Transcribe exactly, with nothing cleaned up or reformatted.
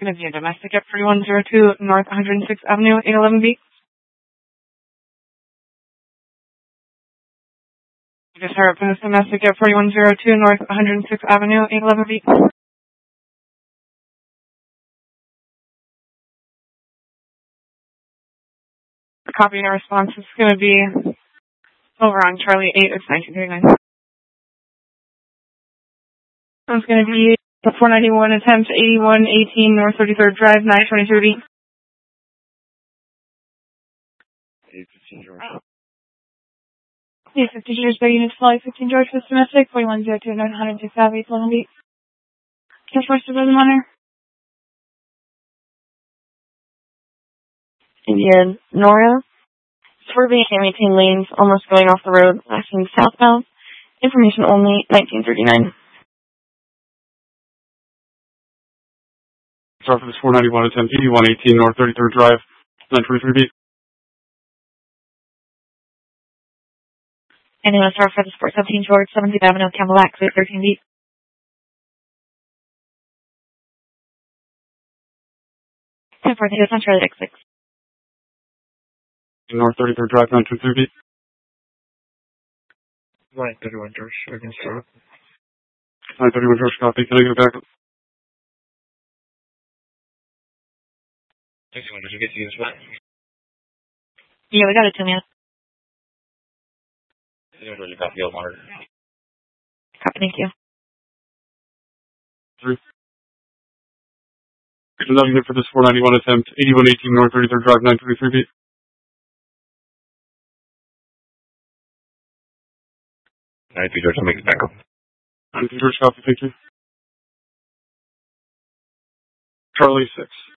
going to be a domestic at forty-one oh two North one hundred sixth Avenue, eight eleven B. Just heard from this domestic at forty-one oh two North one hundred sixth Avenue, eight eleven B. Copy and response is going to be over on Charlie eight, it's nineteen thirty-nine. It's going to be the four ninety-one attempt, eighty-one eighteen North thirty-third Drive, nine twenty-two B. eight fifteen George. eight fifty George, by unit flight fifteen George, for domestic, forty-one oh two North one hundred sixth Avenue, eight eleven B. Cash force to President Honor. Indian Nora. Swerving and maintain lanes, almost going off the road, lasting southbound. Information only, nineteen thirty-nine. Sorry for this four ninety-one attempt, eighty-one eighteen North thirty-third Drive, nine twenty-three B. Anyone sorry for this four seventeen George, seventeenth Avenue, Camelback, thirteen B. ten four, the on Charlie X six. North thirty-third Drive, nine twenty-three B. nine thirty-one George, against George. nine thirty-one George, copy. Can I get back? sixty-one, did you get to use what? Yeah, we got it, two man. sixty-one, you got the old monitor. Copy, thank you. Three. There's another unit for this four ninety-one attempt, eighty-one eighteen North thirty-third Drive, nine twenty-three B. ninety-three George, I'll make it back up. ninety-three George, copy, thank you. Charlie six.